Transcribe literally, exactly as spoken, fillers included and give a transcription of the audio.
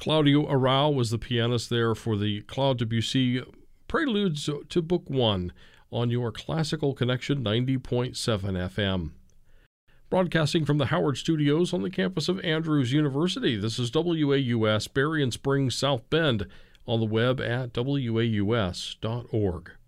Claudio Arrau was the pianist there for the Claude Debussy Preludes to Book One on your Classical Connection ninety point seven F M. Broadcasting from the Howard Studios on the campus of Andrews University, this is W A U S Berrien Springs, South Bend, on the web at W A U S dot org.